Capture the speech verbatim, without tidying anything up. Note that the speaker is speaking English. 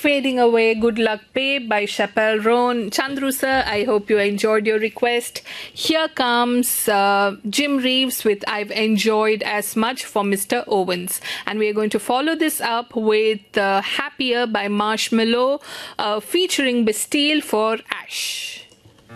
Fading Away, Good Luck Babe by Chappell Roan. Chandru sir, I hope you enjoyed your request. Here comes uh, Jim Reeves with I've Enjoyed As Much for Mister Owens. And we are going to follow this up with uh, Happier by Marshmello uh, featuring Bastille for Ash.